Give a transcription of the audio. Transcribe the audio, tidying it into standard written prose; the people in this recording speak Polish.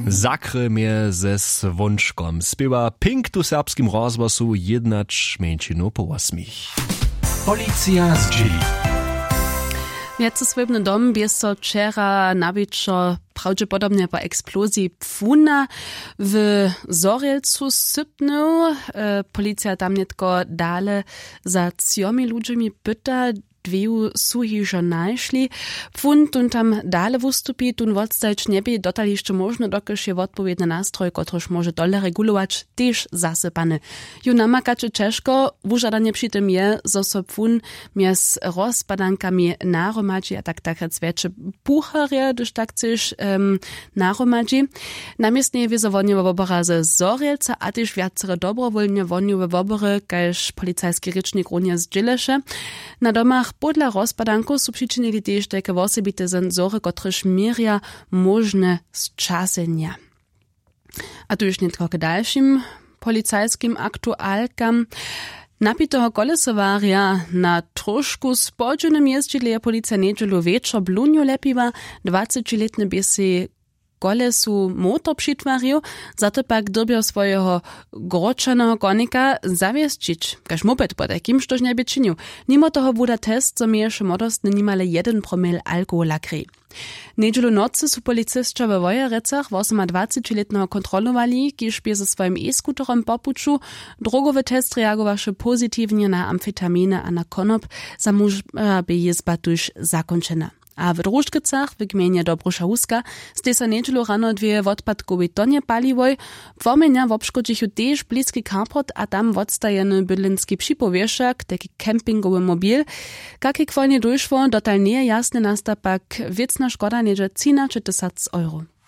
Zakrymię ze swączkom. Śpiewa Pink tu serbskim rozgłosu jednacz męczinu po 8. Policja z G. Wiecesłebny dom bie so wczera nawieczo prawdopodobnie po eksplozji pfuna w Zorielcu sypnął. Policja tam netko dale za 3 ludźmi pyta, dwiju su hižo našli. Pfun tun tam dale wustupi, tun wodstajč nebie dotali jeszcze možno, dokiż je odpowiedny nástroj, kotruž może dole regulować, też zasypany. Ju namakače češko, wužadanie przy tym je, zo so pfun mies rozpadankami naromadzi, a tak rec pucharje, gdyż tak chceš naromadzi. Namiestnie je wizowodnie w obora ze Zorielca, a też wiacere dobrowolnie woniu w obory, kajż policajski rycznik runie z Dzielesze. Na domach podľa rozpadanku sú pričinili tiež také osobité senzory, kotrež mieria možné zčasenia. A tu już nie tylko k dalszym policajskim aktualkam. Napitého kolesovaria na trošku spodženom jezdili je policja niedzielu wieczor blunju lepiva, 20-letny biesi kolesu motor přitvaril, zato pak dobio svojho gročaného konika zaviesčiť, kaž moped po takým, štož neby činil. Mimo toho bude test, co mieše modostne nimale 1 promil alkohola kry. Niedzielu nocy sú policistka ve Vojerecach 28-letného kontrolovali, kiž bie so svojim e-skuterom popuču. Drogowy test reagowaše pozitívne na amfetamíny a na konop, za muža by jezba tuž zakončena. A w Družkicach w gminie Dobruša Huska ste sa niedzielu rano dwie odpadkowe tonie paliwoj. Womenia wobszkodzichu też bliski carport, a tam wodstajeny bydlinski przypowieszak, taki kempingowy mobil. Kakik wojnie dojszło, dotal nie jasne nastapak wiecna szkoda niedzie 13 000 euro.